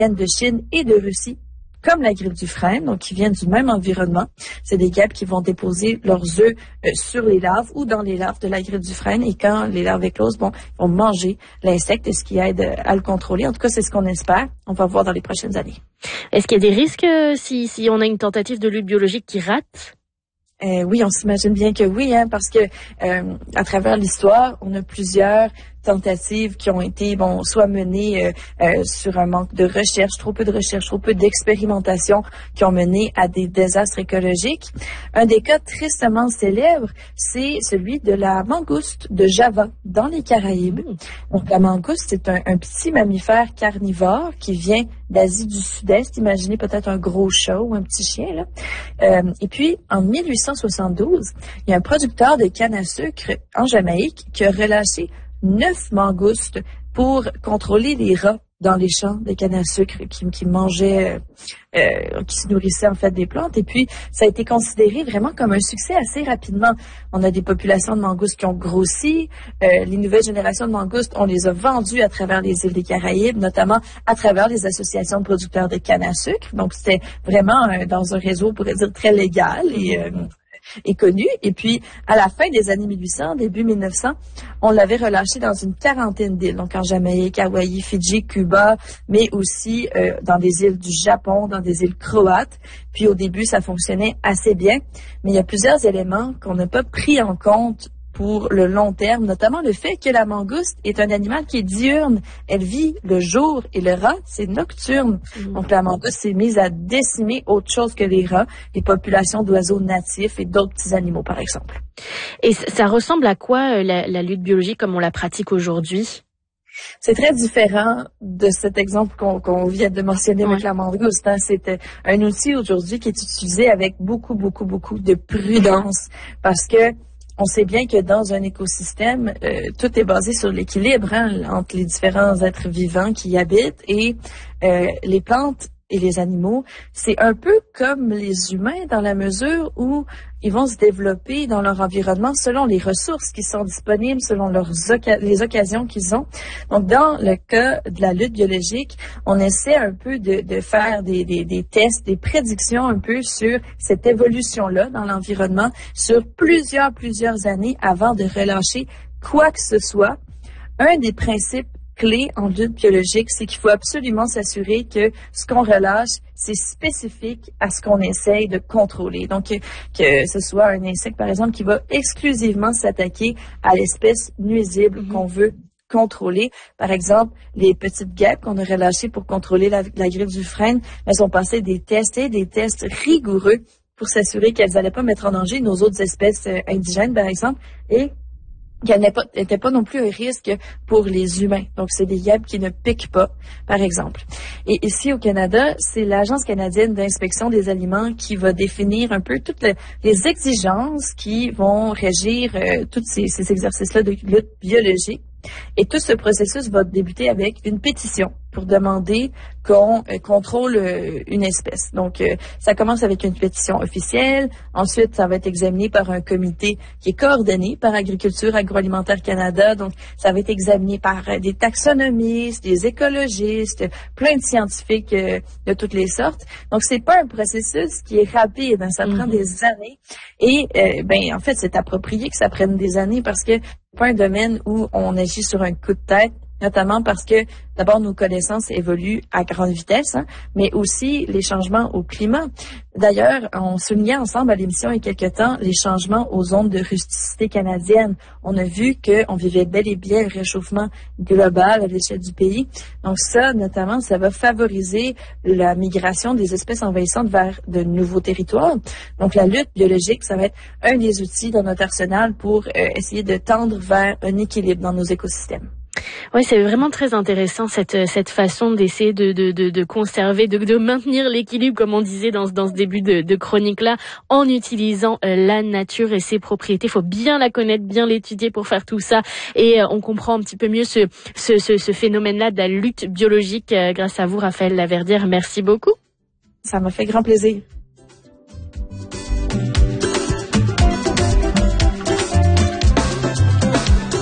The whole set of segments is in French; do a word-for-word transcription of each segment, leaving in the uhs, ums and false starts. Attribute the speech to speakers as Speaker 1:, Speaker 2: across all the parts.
Speaker 1: viennent de Chine et de Russie, comme la grippe du frêne, donc qui viennent du même environnement. C'est des guêpes qui vont déposer leurs œufs euh, sur les larves ou dans les larves de la grippe du frêne. Et quand les larves éclosent, bon, ils vont manger l'insecte, ce qui aide à le contrôler. En tout cas, c'est ce qu'on espère. On va voir dans les prochaines années.
Speaker 2: Est-ce qu'il y a des risques euh, si, si on a une tentative de lutte biologique qui rate?
Speaker 1: Euh, oui, on s'imagine bien que oui, hein, parce que euh, à travers l'histoire, on a plusieurs tentatives qui ont été, bon, soit menées euh, euh, sur un manque de recherche, trop peu de recherche, trop peu d'expérimentation, qui ont mené à des désastres écologiques. Un des cas tristement célèbres, c'est celui de la mangouste de Java, dans les Caraïbes. Donc, la mangouste, c'est un, un petit mammifère carnivore qui vient d'Asie du Sud-Est. Imaginez peut-être un gros chat ou un petit chien, là. Euh, et puis, en mille huit cent soixante-douze, il y a un producteur de canne à sucre en Jamaïque qui a relâché neuf mangoustes pour contrôler les rats dans les champs de canne à sucre qui, qui mangeaient, euh, qui se nourrissaient en fait des plantes. Et puis, ça a été considéré vraiment comme un succès assez rapidement. On a des populations de mangoustes qui ont grossi. Euh, les nouvelles générations de mangoustes, on les a vendues à travers les îles des Caraïbes, notamment à travers les associations de producteurs de canne à sucre. Donc, c'était vraiment euh, dans un réseau, on pourrait dire, très légal et euh, est connu. Et puis, à la fin des années mille huit cents, début mille neuf cents, on l'avait relâché dans une quarantaine d'îles, donc en Jamaïque, Hawaï, Fidji, Cuba, mais aussi euh, dans des îles du Japon, dans des îles croates. Puis au début, ça fonctionnait assez bien, mais il y a plusieurs éléments qu'on n'a pas pris en compte pour le long terme, notamment le fait que la mangouste est un animal qui est diurne. Elle vit le jour et le rat, c'est nocturne. Mmh. Donc la mangouste s'est mise à décimer autre chose que les rats, les populations d'oiseaux natifs et d'autres petits animaux, par exemple.
Speaker 2: Et ça ressemble à quoi la, la lutte biologique comme on la pratique aujourd'hui?
Speaker 1: C'est très différent de cet exemple qu'on qu'on vient de mentionner ouais. avec la mangouste. Hein. C'est un outil aujourd'hui qui est utilisé avec beaucoup, beaucoup, beaucoup de prudence parce que on sait bien que dans un écosystème, euh, tout est basé sur l'équilibre hein, entre les différents êtres vivants qui y habitent et euh, les plantes et les animaux. C'est un peu comme les humains dans la mesure où ils vont se développer dans leur environnement selon les ressources qui sont disponibles, selon leurs oca- les occasions qu'ils ont. Donc, dans le cas de la lutte biologique, on essaie un peu de, de faire des, des, des tests, des prédictions un peu sur cette évolution-là dans l'environnement sur plusieurs, plusieurs années avant de relâcher quoi que ce soit. Un des principes clé en lutte biologique, c'est qu'il faut absolument s'assurer que ce qu'on relâche, c'est spécifique à ce qu'on essaye de contrôler. Donc, que, que ce soit un insecte, par exemple, qui va exclusivement s'attaquer à l'espèce nuisible mm-hmm. qu'on veut contrôler. Par exemple, les petites guêpes qu'on a relâchées pour contrôler la, la grippe du frêne, elles ont passé des tests et des tests rigoureux pour s'assurer qu'elles n'allaient pas mettre en danger nos autres espèces euh, indigènes, par exemple, et qu'elle n'était pas non plus un risque pour les humains. Donc, c'est des guêpes qui ne piquent pas, par exemple. Et ici, au Canada, c'est l'Agence canadienne d'inspection des aliments qui va définir un peu toutes les, les exigences qui vont régir euh, tous ces, ces exercices-là de lutte biologique. Et tout ce processus va débuter avec une pétition pour demander qu'on euh, contrôle euh, une espèce. Donc, euh, ça commence avec une pétition officielle. Ensuite, ça va être examiné par un comité qui est coordonné par Agriculture Agroalimentaire Canada. Donc, ça va être examiné par euh, des taxonomistes, des écologistes, plein de scientifiques euh, de toutes les sortes. Donc, c'est pas un processus qui est rapide. Hein, ça mm-hmm. prend des années. Et, euh, ben, en fait, c'est approprié que ça prenne des années parce que c'est pas un domaine où on agit sur un coup de tête, notamment parce que, d'abord, nos connaissances évoluent à grande vitesse, hein, mais aussi les changements au climat. D'ailleurs, on soulignait ensemble à l'émission il y a quelque temps les changements aux zones de rusticité canadienne. On a vu qu'on vivait bel et bien le réchauffement global à l'échelle du pays. Donc ça, notamment, ça va favoriser la migration des espèces envahissantes vers de nouveaux territoires. Donc la lutte biologique, ça va être un des outils dans notre arsenal pour euh, essayer de tendre vers un équilibre dans nos écosystèmes.
Speaker 2: Oui, c'est vraiment très intéressant cette cette façon d'essayer de de de, de conserver, de de maintenir l'équilibre, comme on disait dans dans ce début de, de chronique là, en utilisant euh, la nature et ses propriétés. Il faut bien la connaître, bien l'étudier pour faire tout ça, et euh, on comprend un petit peu mieux ce ce ce, ce phénomène-là de la lutte biologique euh, grâce à vous, Raphaëlle Laverdière. Merci beaucoup.
Speaker 1: Ça m'a fait grand plaisir.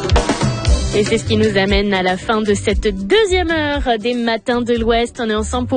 Speaker 2: Et c'est ce qui nous amène à la fin de cette deuxième heure des Matins de l'Ouest. On est ensemble pour